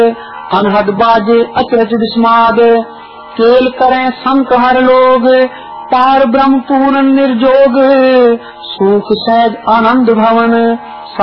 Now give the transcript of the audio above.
अनहद बाजे अचरज विस्माद, केल करें संक हर लोग, पार ब्रह्म पूर्ण निर्जोग, सुख सहज आनंद भवन।